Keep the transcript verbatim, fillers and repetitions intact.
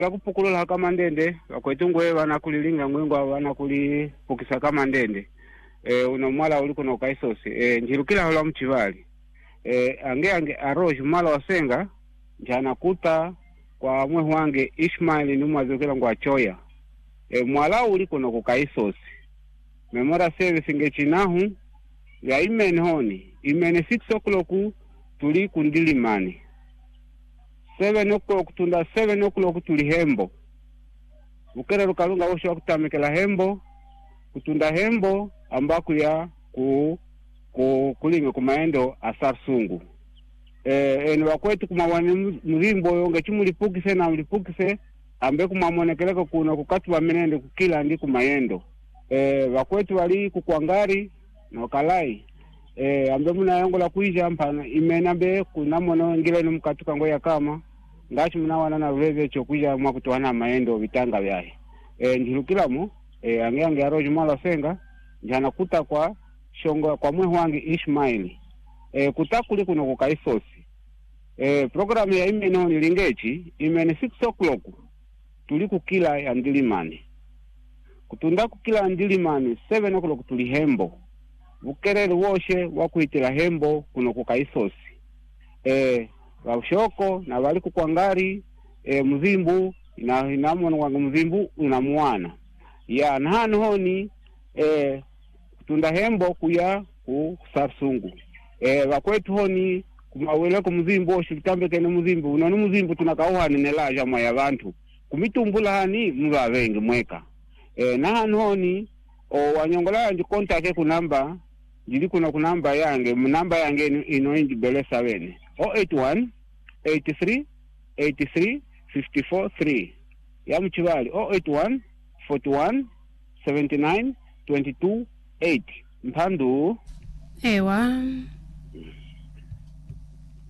Yakupukulula kama ndende wakwetungwe wana kulilinga ngwengo wana kulipukisa kama ndende e, unomwala uliko no kaisosi e, njirukila hola mchivali e, ange ange aroji mwala wasenga njana kuta kwa mwehu wange Ishmael numazokela ngwa choya e, mwala uliko no kukaisosi memora service nge chinahu ya imeni honi imeni six o'clock tuli kundilimani seven o'clock tunda seven o'clock tuli hembo ukera rukalunga wosho wakutamikela hembo kutunda hembo ambaku ya ku, ku kulinga kumaendo asar sungu eh eni wakwetu kumawani mrimbo yonga chimulipukise na mlipukise ambe kumamonekeleka kuna kukatu wa menende kukila ndi kumayendo eh wakwetu wali kukwangari na wakalai eh ambe muna yango la kuija mpana imenambe kunamono ngile ni mkatuka ngoya kama ngachi munawana na veve chokuja mwa kutoana maendo vitanga vyae e njilukilamo e ange ange aroji mwala senga njana kuta kwa shongo kwa mwehu wangi Ishmael e kutakuli kuno kukaisosi e programu ya ime no nilingechi ime ni six o'clock tuli kukila ya ndilimani kutunda kukila ya ndilimani seven o'clock tuli hembo ukerere woshe wakuitila hembo kuno kukaisosi e waushoko na wali kukwangari e, mzimbu na inamono wangu mzimbu unamuana ya nahanu honi e, kutunda hembo kuya ku sarsungu e, wakwetu honi kumawele ku mzimbu oshitambe kene mzimbu unanu mzimbu tunakauhani nelaja mwa ya vantu kumitumbula hani mga wengi mweka e, nahanu honi o wanyongola ndi kontake kunamba jili kuna kunamba yange namba yange ino inji belesa wene zero eight one eighty-three eighty-three fifty-four three ya mchivali zero eight one forty-one seventy-nine twenty-two eight mpandu ewa